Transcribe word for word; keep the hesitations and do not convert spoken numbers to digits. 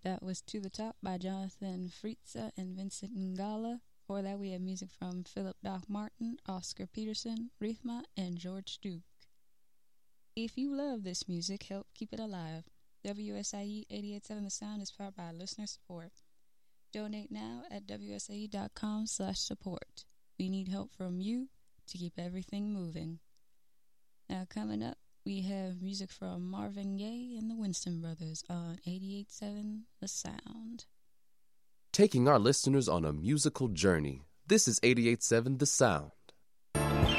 That was To the Top by Jonathan Fritza and Vincent Ngala. Before that, we had music from Philip Doc Martin, Oscar Peterson, Rithma, and George Duke. If you love this music, help keep it alive. W S I E eighty-eight point seven The Sound is powered by listener support. Donate now at W S I E dot com slash support. We need help from you to keep everything moving. Now coming up, we have music from Marvin Gaye and the Winston Brothers on eighty-eight point seven The Sound. Taking our listeners on a musical journey. This is eighty-eight point seven The Sound.